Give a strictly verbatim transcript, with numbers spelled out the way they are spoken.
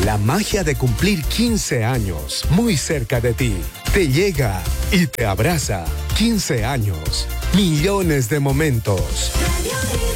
La magia de cumplir quince años muy cerca de ti. Te llega y te abraza. quince años. Millones de momentos. Radio